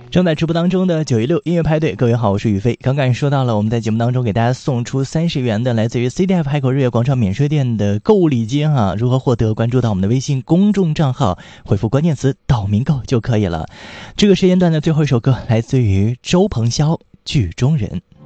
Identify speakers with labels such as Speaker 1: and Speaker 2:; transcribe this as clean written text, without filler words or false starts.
Speaker 1: 正在直播当中的916音乐派对，各位好，我是宇飞。刚刚也说到了，我们在节目当中给大家送出30元的来自于 CDF 海口日月广场免税店的购物礼金哈，如何获得？关注到我们的微信公众账号，回复关键词岛民购就可以了。这个时间段的最后一首歌来自于周鹏潇《剧中人》。